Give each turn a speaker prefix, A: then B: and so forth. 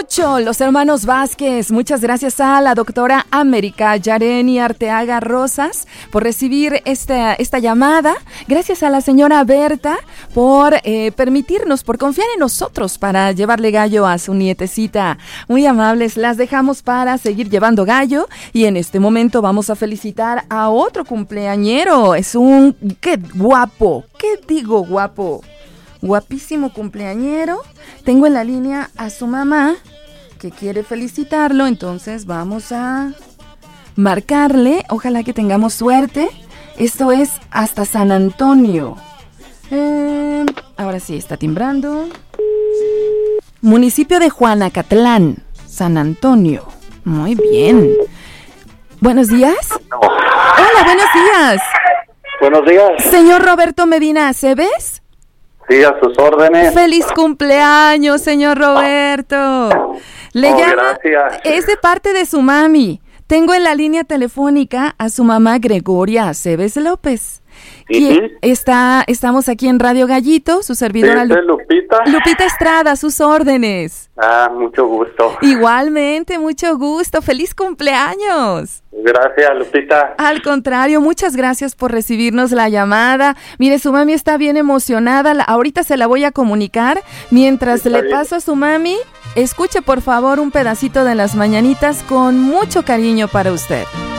A: mucho los hermanos Vázquez. Muchas gracias a la doctora América Yareni Arteaga Rosas por recibir esta llamada. Gracias a la señora Berta por permitirnos, por confiar en nosotros para llevarle gallo a su nietecita. Muy amables, las dejamos para seguir llevando gallo y en este momento vamos a felicitar a otro cumpleañero. Es un... ¡Qué guapo! ¿Qué digo guapo? Guapísimo cumpleañero. Tengo en la línea a su mamá que quiere felicitarlo, entonces vamos a marcarle. Ojalá que tengamos suerte. Esto es hasta San Antonio. Ahora sí, está timbrando. Municipio de Juanacatlán, San Antonio. Muy bien. Buenos días. Hola, buenos días.
B: Buenos días.
A: Señor Roberto Medina Aceves.
B: Sí, a sus órdenes.
A: ¡Feliz cumpleaños, señor Roberto! Le llama,
B: gracias.
A: es de parte de su mami. Tengo en la línea telefónica a su mamá Gregoria Aceves López. Estamos aquí en Radio Gallito, su servidora
B: Lupita.
A: Lupita Estrada, a sus órdenes.
B: Mucho gusto.
A: Igualmente, mucho gusto. ¡Feliz cumpleaños!
B: Gracias, Lupita.
A: Al contrario, muchas gracias por recibirnos la llamada. Mire, su mami está bien emocionada. Ahorita se la voy a comunicar. Mientras le paso a su mami, escuche por favor un pedacito de las mañanitas con mucho cariño para usted.